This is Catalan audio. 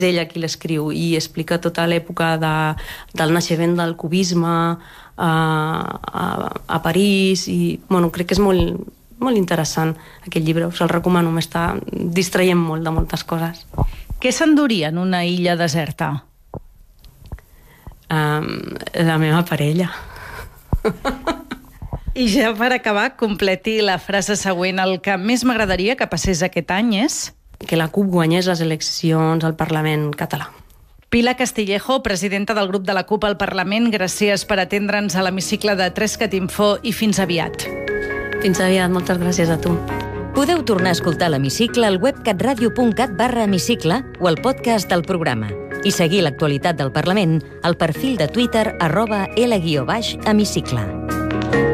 ella qui l'escriu i explica tota l'època del naixement del cubisme a París i crec que és molt interessant aquest llibre, us el recomano, m'està distraient molt de moltes coses. Què s'enduria en una illa deserta? La meva parella. I ja per acabar, completi la frase següent. El que més m'agradaria que passés aquest any és... que la CUP guanyés les eleccions al Parlament català. Pilar Castillejo, presidenta del grup de la CUP al Parlament, gràcies per atendre'ns a l'hemicicle de 3cat Info i fins aviat. Fins aviat, moltes gràcies a tu. Podeu tornar a escoltar l'hemicicle al web catradio.cat/hemicicle o al podcast del programa i seguir l'actualitat del Parlament al perfil de Twitter @L_hemicicle.